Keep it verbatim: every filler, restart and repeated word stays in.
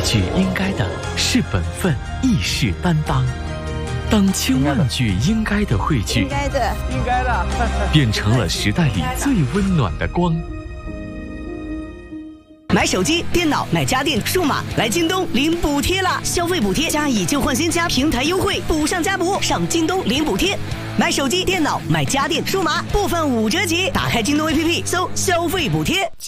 句应该的是本分，亦是担当。当千万句应该的汇聚， 应该的， 应该的， 变成了时代里最温暖的光。 买手机、电脑、买家电、数码，来京东领补贴啦！消费补贴加以旧换新加平台优惠，补上加补，上京东领补贴。买手机、电脑、买家电、数码，不分五折起。打开京东 A P P， 搜消费补贴。